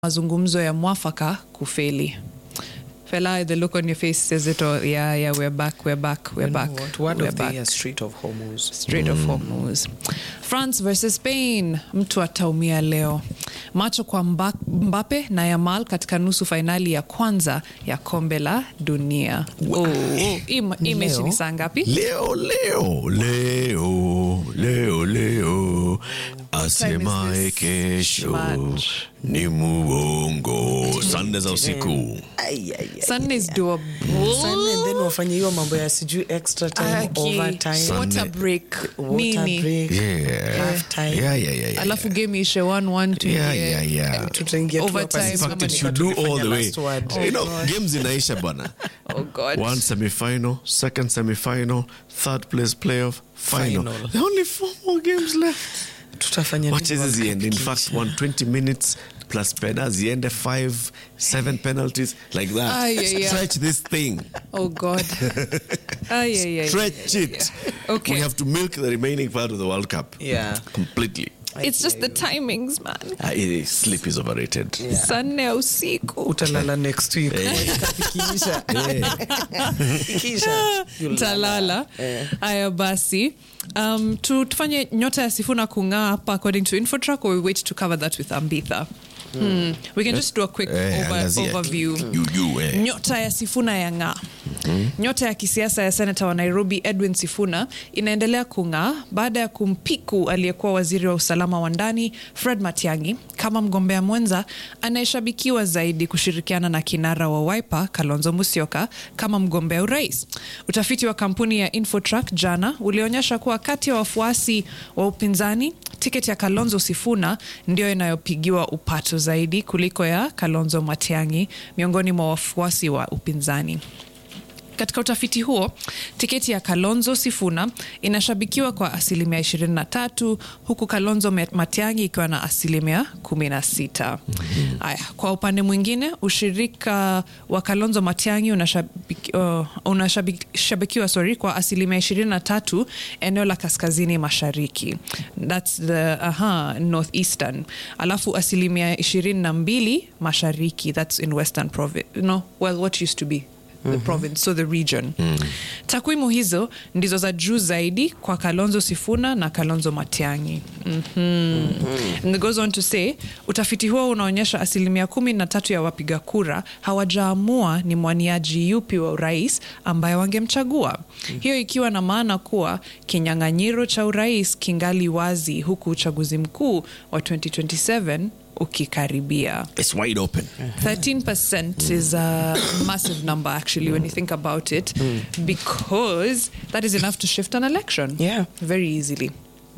mazungumzo ya mwafaka kufeli. Fela, the look on your face says it all. Yeah, we're back. What of the Strait of Hormuz? Strait of Hormuz. France versus Spain. Mtu ataumia leo. Macho kwa Mbappe na Yamal katika nusu finali ya kwanza ya kombe la dunia. Hii mechi ni saa ngapi? Leo. Asemaye kesho ni muongo. Sunday za usiku. Sunday is doable. Sunday, and then wafanye hiyo mambo ya sijui extra time, overtime. Water break. Nini? Half time. Yeah. Alafu game ishe 1-1 to Tutaingia tu Overtime. hapa In sisi fact, kama it should do all the way. last word. Games inaisha bana. Oh God. One semi-final, second semi-final, third place playoff, final. Final. There are only 4 more games left. Tutafanya Watches nini the end. In wakati fact, kisha? 120 minutes plus penalties, the end 5-7 penalties like that. Yeah. Stretch this thing. Oh God. Stretch it. Okay. We have to milk the remaining part of the World Cup. Yeah. Completely. It's just the timings, man. Sleep is overrated. Sunday usiku. Utalala next week. Kisha. Talala. Aya basi. Tufanye nyota ya Sifuna kung'aa hapa according to Infotrack, or we wait to cover that with Ambitha? We can just do a quick overview. Nyota ya Sifuna ya ng'aa. Nyota ya kisiasa ya senata wa Nairobi Edwin Sifuna inaendelea kung'aa baada ya kumpiku aliyekuwa waziri wa usalama wa ndani Fred Matiang'i kama mgombea mwenza anayeshabikiwa zaidi kushirikiana na kinara wa Wiper Kalonzo Musyoka kama mgombea urais. Utafiti wa kampuni ya Infotrack jana ulionyesha kuwa kati ya wafuasi wa upinzani, tiketi ya Kalonzo Sifuna ndio inayopigiwa upato zaidi kuliko ya Kalonzo Matiang'i miongoni mwa wafuasi wa upinzani. Katika utafiti huo, tiketi ya Kalonzo Sifuna inashabikiwa kwa 23%, huku Kalonzo Matiang'i ikiwa na 16%. Aya, kwa upande mwingine, ushirika wa Kalonzo Matiang'i unashabikiwa kwa 23% eneo la kaskazini mashariki. That's the northeastern. Alafu 22% mashariki. That's in western province. What used to be the province, so the region. Takwimu hizo ndizo za juu zaidi kwa Kalonzo Sifuna na Kalonzo Matiang'i. And it goes on to say, utafiti huo unaonyesha 13% ya wapiga kura hawajaamua ni mwaniaji yupi wa urais ambaye wangemchagua. Hiyo ikiwa na maana kuwa kinyang'anyiro cha urais kingali wazi, huku uchaguzi mkuu wa 2027 ukikaribia. It's wide open. 13% is a massive number actually when you think about it, because that is enough to shift an election very easily.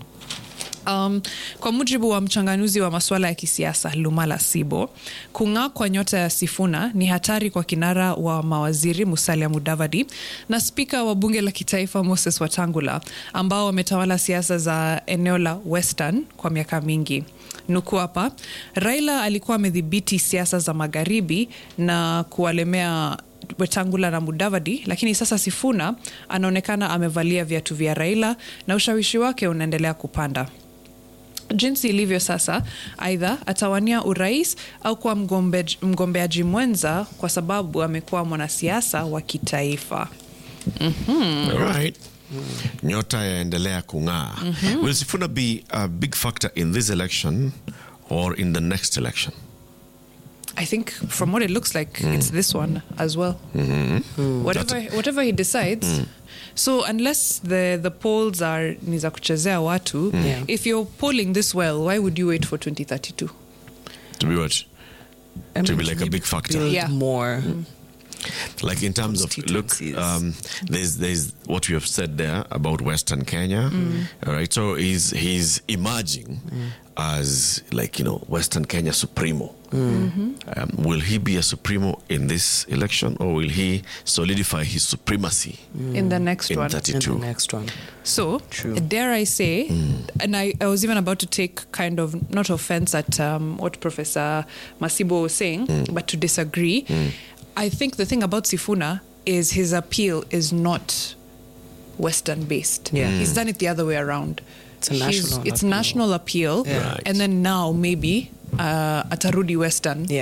Kwa mujibu wa mchanganuzi wa masuala ya kisiasa Lumala Sibo, kung'aa kwa nyota ya Sifuna ni hatari kwa kinara wa mawaziri Musalia Mudavadi na spika wa bunge la kitaifa Moses Wetangula, ambao wametawala siasa za eneo la Western kwa miaka mingi. Nuku hapa, Raila alikuwa amedhibiti siasa za magharibi na kuwalemea Wetangula na Mudavadi, lakini sasa Sifuna anaonekana amevalia viatu vya Raila na ushawishi wake unaendelea kupanda. Jinsi ilivyo sasa, aidha atawania urais au kuwa mgombeaji mwenza kwa sababu amekuwa mwanasiasa wa kitaifa. Right. Nyota yaendelea kung'aa. Will Sifuna be a big factor in this election or in the next election? I think from what it looks like, it's this one as well. Whatever he decides. So unless the polls are niza kuchezea watu, if you're polling this well, why would you wait for 2032? To be what? To be like a big factor. Yeah. More. Like in terms of, look, there's what we have said there about Western Kenya. All right, so he's emerging as, like, Western Kenya supremo. Will he be a supremo in this election, or will he solidify his supremacy In the next in one. 32? In the next one. So, True. dare I say, and I was even about to take kind of, not offense at what Professor Masibo was saying, but to disagree. I think the thing about Sifuna is his appeal is not Western based. Yeah. He's done it the other way around. It's a national It's appeal. national appeal. Right. And then now maybe atarudi Western. Yeah.